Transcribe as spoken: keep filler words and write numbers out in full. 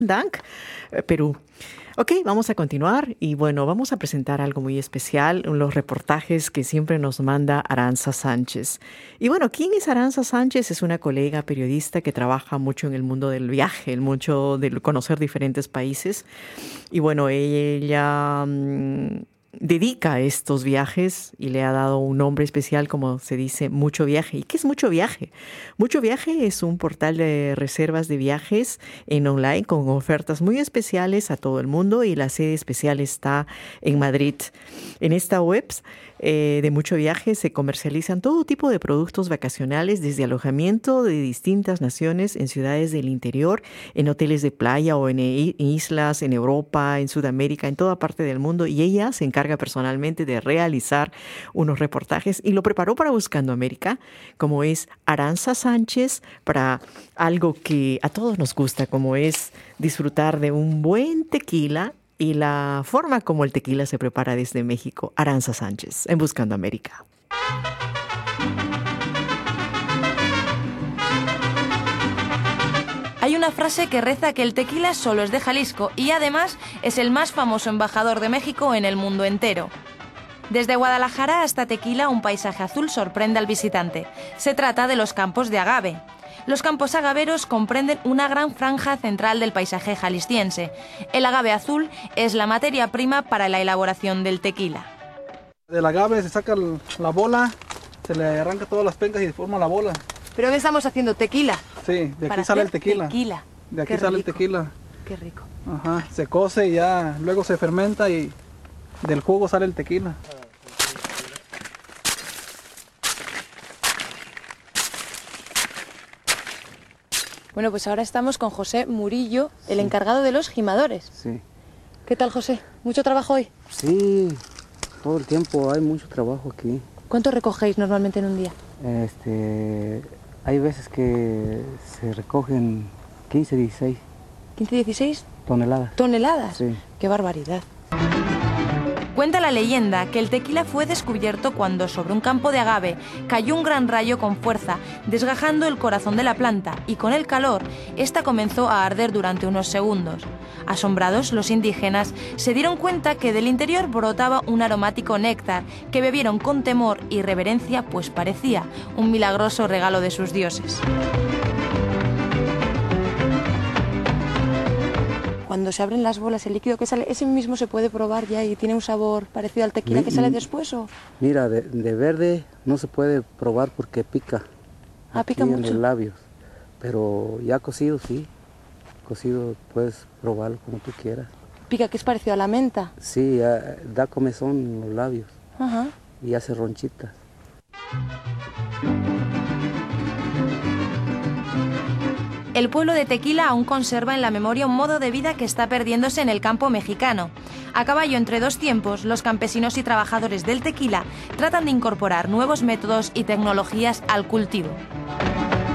Dank, Perú. Ok, vamos a continuar y bueno, vamos a presentar algo muy especial, los reportajes que siempre nos manda Aranza Sánchez. Y bueno, ¿quién es Aranza Sánchez? Es una colega periodista que trabaja mucho en el mundo del viaje, mucho de conocer diferentes países. Y bueno, ella mmm, dedica estos viajes y le ha dado un nombre especial, como se dice, Mucho Viaje. ¿Y qué es Mucho Viaje? Mucho Viaje es un portal de reservas de viajes en online con ofertas muy especiales a todo el mundo y la sede especial está en Madrid. En esta web eh, de Mucho Viaje se comercializan todo tipo de productos vacacionales, desde alojamiento de distintas naciones en ciudades del interior, en hoteles de playa o en islas, en Europa, en Sudamérica, en toda parte del mundo, y ella se encarga personalmente de realizar unos reportajes y lo preparó para Buscando América, como es Aranza Sánchez, para algo que a todos nos gusta, como es disfrutar de un buen tequila y la forma como el tequila se prepara desde México. Aranza Sánchez, en Buscando América. Hay una frase que reza que el tequila solo es de Jalisco y además es el más famoso embajador de México en el mundo entero. Desde Guadalajara hasta Tequila, un paisaje azul sorprende al visitante. Se trata de los campos de agave. Los campos agaveros comprenden una gran franja central del paisaje jalisciense. El agave azul es la materia prima para la elaboración del tequila. Del agave se saca la bola, se le arranca todas las pencas y se forma la bola. ¿Pero qué estamos haciendo? ¿Tequila? Sí, de aquí Para sale hacer el tequila. tequila. De aquí Qué sale rico. el tequila. Qué rico. Ajá, se cose y ya luego se fermenta y del jugo sale el tequila. Bueno, pues ahora estamos con José Murillo, el encargado de los gimadores. Sí. ¿Qué tal, José? ¿Mucho trabajo hoy? Sí, todo el tiempo hay mucho trabajo aquí. ¿Cuánto recogéis normalmente en un día? Este, hay veces que se recogen quince, dieciséis ¿quince, dieciséis? toneladas. ¿Toneladas? Sí. ¡Qué barbaridad! Cuenta la leyenda que el tequila fue descubierto cuando sobre un campo de agave cayó un gran rayo con fuerza, desgajando el corazón de la planta, y con el calor, esta comenzó a arder durante unos segundos. Asombrados, los indígenas se dieron cuenta que del interior brotaba un aromático néctar que bebieron con temor y reverencia, pues parecía un milagroso regalo de sus dioses. Cuando se abren las bolas, el líquido que sale, ¿ese mismo se puede probar ya y tiene un sabor parecido al tequila Mi, que sale después? ¿O? Mira, de, de verde no se puede probar porque pica. Ah, pica aquí mucho. en los labios. Pero ya cocido sí. Cocido puedes probarlo como tú quieras. Pica, que es parecido a la menta. Sí, ya, da comezón en los labios. Ajá. Y hace ronchitas. El pueblo de Tequila aún conserva en la memoria un modo de vida que está perdiéndose en el campo mexicano. A caballo entre dos tiempos, los campesinos y trabajadores del tequila tratan de incorporar nuevos métodos y tecnologías al cultivo.